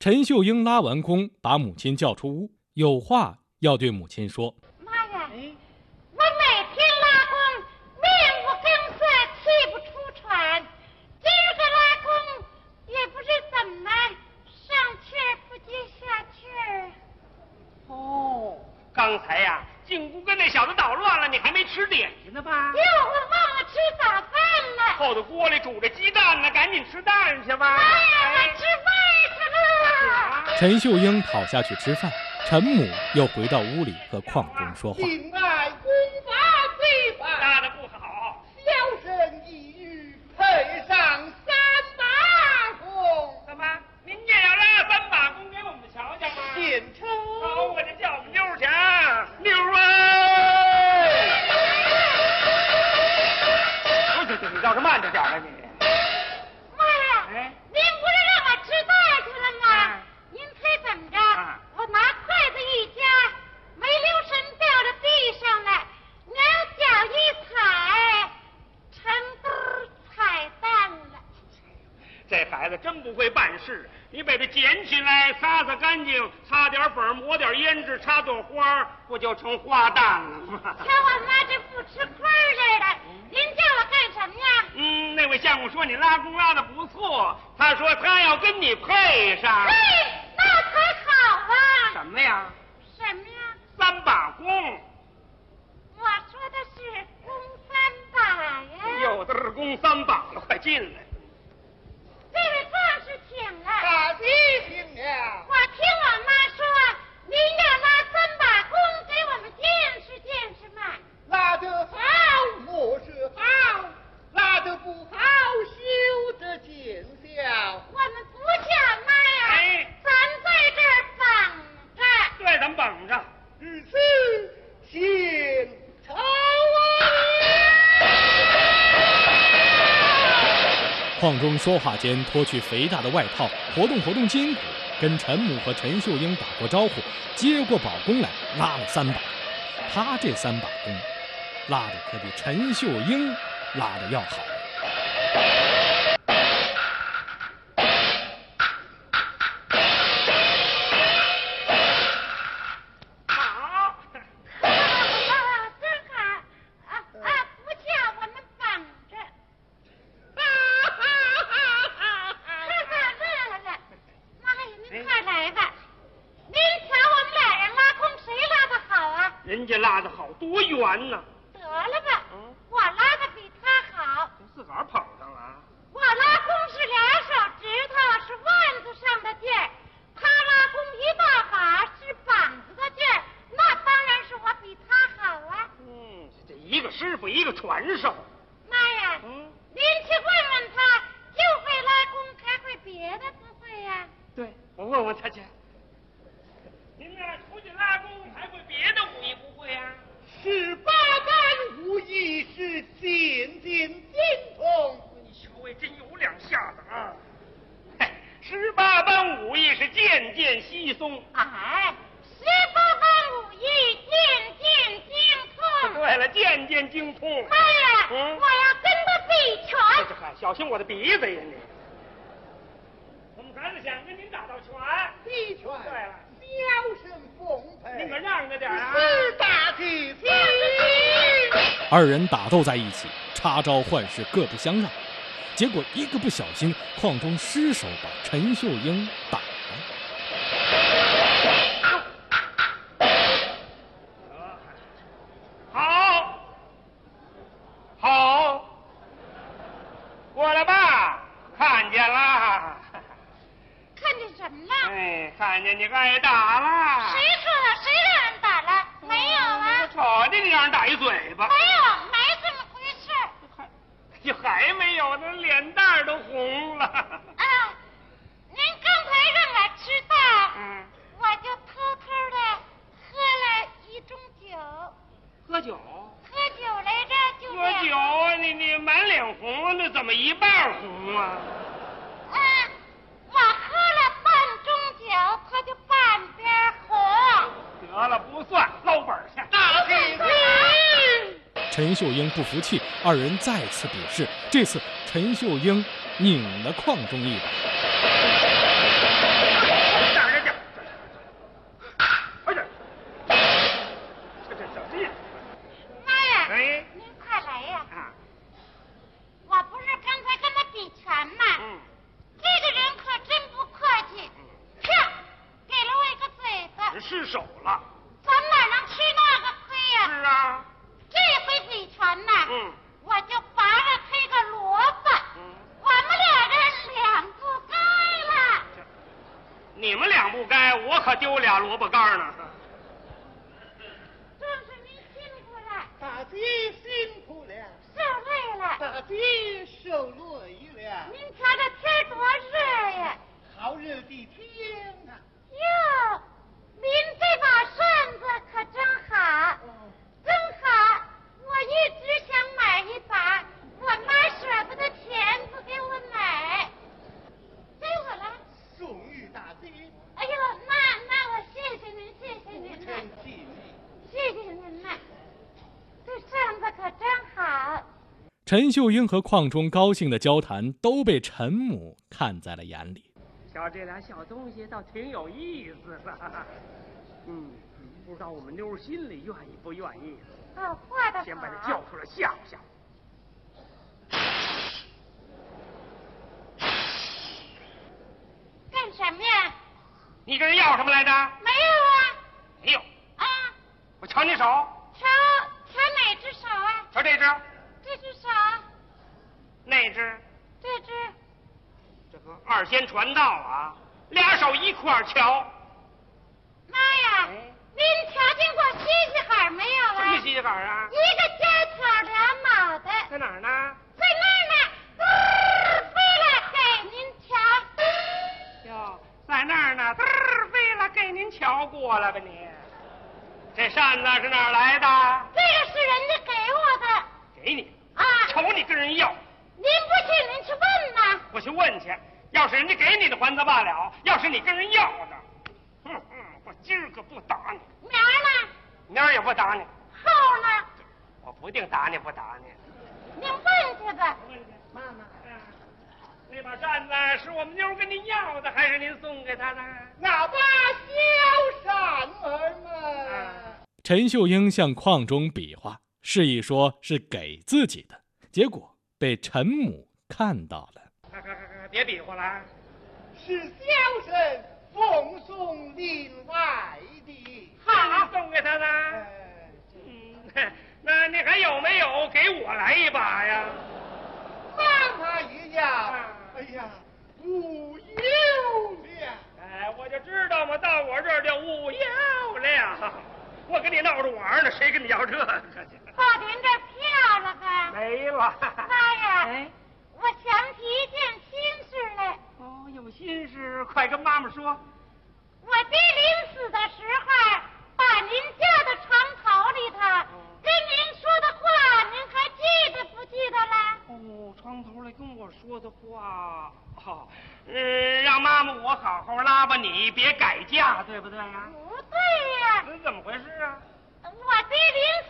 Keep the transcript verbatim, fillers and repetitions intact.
陈秀英拉完弓，把母亲叫出屋，有话要对母亲说。 妈呀，哎、我每天拉弓，面无更色，气不出喘。今儿个拉弓，也不知怎么上气儿不接下气儿。 哦，刚才呀、啊，进屋跟那小子捣乱了，你还没吃点心呢吧？ 哟，我忘了吃早饭了。 后头锅里煮着鸡蛋呢，赶紧吃蛋去吧。 妈呀，我吃饭去了。 陈秀英跑下去吃饭，陈母又回到屋里和邝中说话。 敬爱功法最法， 拉的不好， 小生一语配上三把弓。 怎么？您也要拉三把弓给我们瞧瞧吗？ 献丑。 好，我这叫我们妞去啊，妞啊！对对对，你倒是慢着点了你。 妈呀！哎，您不是让我吃蛋去了吗？啊、您猜怎么着？啊、我拿筷子一夹，没留神掉到地上了，两脚一踩，成兜踩蛋了。 这孩子真不会办事，你把它捡起来，擦擦干净，擦点粉，抹点胭脂，插朵花，不就成花蛋了吗？ 瞧我妈这不吃亏似的，您叫我干什么呀？ 嗯，那位相公说你拉弓拉的不错，他说他要跟你配上。 嘿，那才好啊！ 什么呀？ 什么呀？ 三把弓。 我说的是弓三把呀。 有的是弓三把了，快进来。 这位壮士请了。 大弟请了。 我听我妈说，您要拉三把弓给我们见识见识嘛。 拉得好，莫是好；拉得不好，休得见笑。 我们不叫妈呀， 哎， 咱在这儿绑着。 对，咱们绑着。 如此，献丑啊！ 邝中说话间脱去肥大的外套，活动活动筋骨，跟陈母和陈秀英打过招呼，接过宝弓来拉了三把。他这三把弓拉的可比陈秀英拉的要好。 好， 真好啊啊！不叫我们绑着。乐了，妈呀，您快来吧！您瞧我们俩人拉弓，谁拉的好啊？ 人家拉的好，多圆呢。 得了吧，嗯、我拉的比他好。 自个儿捧上了。 我拉弓是俩手指头，是腕子上的劲儿；他拉弓一大把，是膀子的劲儿。那当然是我比他好啊。 嗯，这一个师傅，一个传授。 妈呀，嗯，您去问问他，就会拉弓，还会别的不会呀、啊？ 对，我问问他去。您呢，出去拉弓，还会别的武艺不会呀、啊？ 十八般武艺是渐渐精通。 你小尉真有两下子啊！嘿，十八般武艺是渐渐稀松。 哎，十八般武艺渐渐精通。 对了，渐渐精通。 妈呀， 嗯、 我要跟他比拳。 这嗨，小心我的鼻子呀你！我们孩子想跟您打道拳。 比拳。 对了。 小生奉陪， 你可让着点啊！ 是大体体。 二人打斗在一起，插招换式各不相让，结果一个不小心，邝中失手把陈秀英打了。 好，好，过来吧，看见了。 看见什么了？ 哎，看见你挨打了。 谁说的？谁让人打了？哦、没有啊！ 我瞅见你让人打一嘴巴。 没有，没这么回事。 还，就还没有呢，脸蛋都红了。 啊，您刚才让我吃蛋， 嗯， 我就偷偷的喝了一盅酒。 喝酒？ 喝酒来着，就喝酒啊！你你满脸红，那怎么一半红啊？ 啊。我喝了半盅酒，他就半边红。 得了，不算，捞本去。 大体体。 陈秀英不服气，二人再次比试。这次陈秀英拧了邝中一把。 你们俩不该，我可丢俩萝卜干呢。 壮士您辛苦了， 大姐辛苦了， 受累了， 大姐受累了。 您瞧这天多热呀！ 好热的天啊！ 哟，您这把扇子可真好，真好！我一直想买一把，我妈舍不得钱不给我买，给我了。 送与大姐。 哎呦，那那我谢谢您，谢谢您不了， 成敬意。 谢谢您了。这扇子可真好。 陈秀英和邝忠高兴的交谈都被陈母看在了眼里。 瞧这俩小东西倒挺有意思的。嗯，不知道我们妞心里愿意不愿意。 哦，画的好。 先把他叫出来吓唬吓唬。 干什么呀？ 你跟人要什么来着？ 没有啊。 没有。 啊， 我瞧你手。 瞧瞧哪只手啊？ 瞧这只。 这只手。 那只。 这只。 这个二仙传道啊，俩手一块儿瞧。 妈呀！您瞧见过西西海没有啊？ 什么西西坎啊？ 一个尖挑俩脑袋。 在哪儿呢？ 在那儿呢，嘚飞了给您瞧。 哟，在那儿呢，嘚儿飞了，给您瞧过了吧你？这扇子是哪儿来的？ 这个是人家给我的。 给你啊？ 瞅你跟人要。 您不信，您去问呐。 我去问去，要是人家给你的还则罢了，要是你跟人要的，哼哼，我今儿个不打你。 明儿呢？ 明儿也不打你。 后呢？ 我不定打你不打你。 您问去吧。 问去，妈妈。那把扇子是我们妞跟您要的，还是您送给她的？ 那把小扇儿嘛。 陈秀英向邝忠比划，示意说是给自己的，结果被陈母看到了。 快快快快，别比划了。 是小生奉送另外的。 好，送给她的。嗯，那你还有没有给我来一把呀？ 妈妈也要。哎呀，无有了。 哎，我就知道嘛，到我这儿就无有了。我跟你闹着玩呢，谁跟你要这个去？ 报您这票了吧？ 没了。 妈呀！ 哎， 我想起一件心事来。 哦，有心事，快跟妈妈说。 我爹临死的时候，把您叫到床头里头，跟您说的话，您还记得不记得了？ 哦，床头来跟我说的话，哦，嗯，让妈妈我好好拉吧你，别改嫁，对不对呀？ 不对呀、 这怎么回事啊？ 我爹临